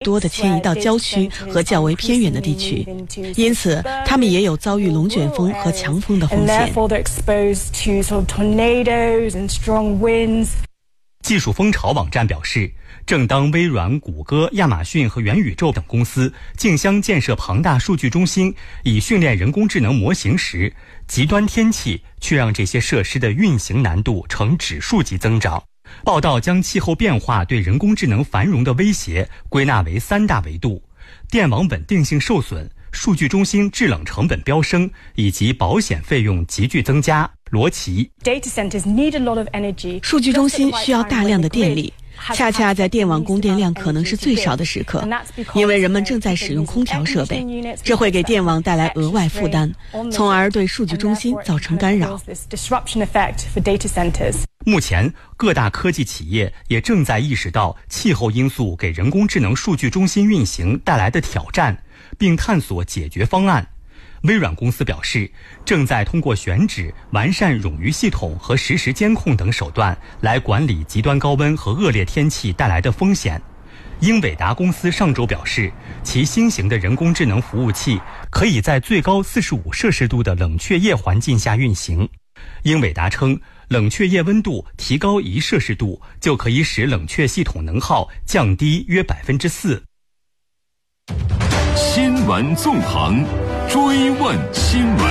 多地迁移到郊区和较为偏远的地区，因此他们也有遭遇龙卷风和强风的风险。 技术风潮网站表示，正当微软、谷歌、亚马逊和元宇宙等公司竞相建设庞大数据中心以训练人工智能模型时，极端天气却让这些设施的运行难度呈指数级增长。报道将气候变化对人工智能繁荣的威胁归纳为3大维度：电网稳定性受损、数据中心制冷成本飙升以及保险费用急剧增加。罗奇， 数据中心需要大量的电力，恰恰在电网供电量可能是最少的时刻，因为人们正在使用空调设备，这会给电网带来额外负担，从而对数据中心造成干扰。 目前，各大科技企业也正在意识到气候因素给人工智能数据中心运行带来的挑战，并探索解决方案。微软公司表示，正在通过选址、完善冗余系统和实时监控等手段来管理极端高温和恶劣天气带来的风险。英伟达公司上周表示，其新型的人工智能服务器可以在最高45摄氏度的冷却液环境下运行。英伟达称，冷却液温度提高1摄氏度就可以使冷却系统能耗降低约4%。 新闻纵横，追问新闻。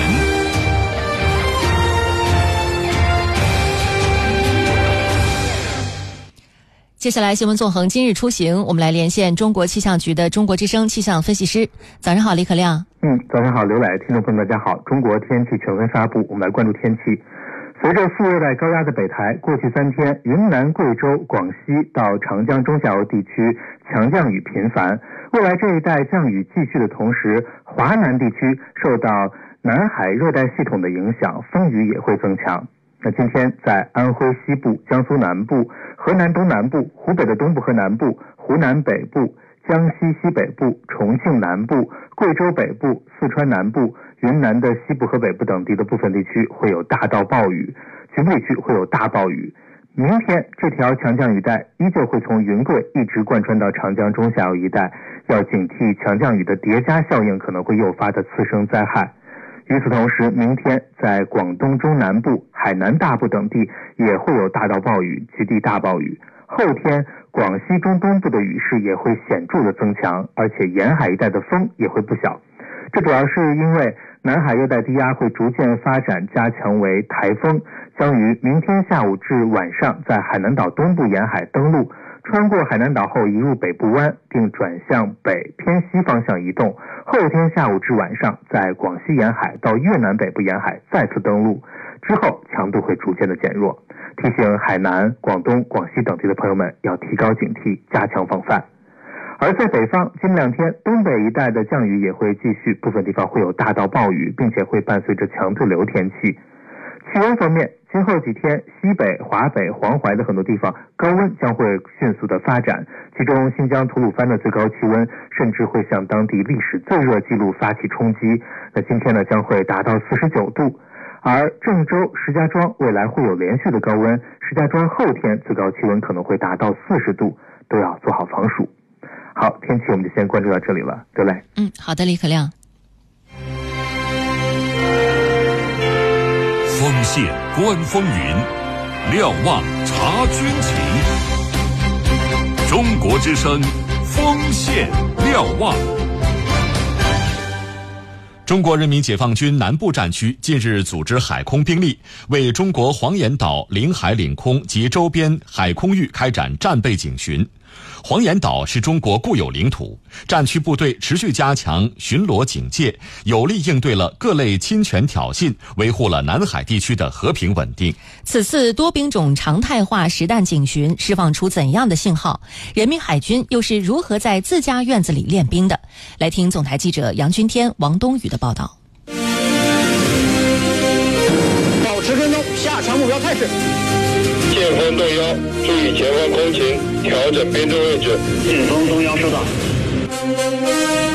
接下来新闻纵横今日出行，我们来连线中国气象局的中国之声气象分析师。早上好，李可亮。 早上好，刘磊，听众朋友们大家好。中国天气全文发布，我们来关注天气。随着副热带高压的北抬，过去3天云南、贵州、广西到长江中下游地区强降雨频繁。未来这一带降雨继续的同时，华南地区受到南海热带系统的影响，风雨也会增强。那今天在安徽西部、江苏南部、河南东南部、湖北的东部和南部、湖南北部、江西西北部、重庆南部、贵州北部、四川南部、云南的西部和北部等地的部分地区会有大到暴雨，局部地区会有大暴雨。明天这条强降雨带依旧会从云贵一直贯穿到长江中下游一带，要警惕强降雨的叠加效应可能会诱发的次生灾害。与此同时，明天在广东中南部、海南大部等地也会有大到暴雨，局地大暴雨。后天广西中东部的雨势也会显著的增强，而且沿海一带的风也会不小。这主要是因为南海热带低压会逐渐发展加强为台风，将于明天下午至晚上在海南岛东部沿海登陆，穿过海南岛后移入北部湾，并转向北偏西方向移动。后天下午至晚上在广西沿海到越南北部沿海再次登陆，之后强度会逐渐的减弱。提醒海南、广东、广西等地的朋友们要提高警惕，加强防范。而在北方，今明2天东北一带的降雨也会继续，部分地方会有大到暴雨，并且会伴随着强对流天气。气温方面，今后几天西北、华北、黄淮的很多地方高温将会迅速的发展，其中新疆吐鲁番的最高气温甚至会向当地历史最热纪录发起冲击。那今天呢将会达到49度，而郑州、石家庄未来会有连续的高温，石家庄后天最高气温可能会达到40度，都要做好防暑。好，天气我们就先关注到这里了，刘磊。 好的，李可亮。 锋线观风云，瞭望察军情。中国之声，锋线瞭望。中国人民解放军南部战区近日组织海空兵力，为中国黄岩岛领海领空及周边海空域开展战备警巡。黄岩岛是中国固有领土，战区部队持续加强巡逻警戒，有力应对了各类侵权挑衅，维护了南海地区的和平稳定。 此次多兵种常态化实弹警巡释放出怎样的信号？人民海军又是如何在自家院子里练兵的？来听总台记者杨军天、王冬雨的报道。 保持跟踪，下传目标态势。 前方动摇，注意前方空情，调整编队位置。 前方动摇，收到。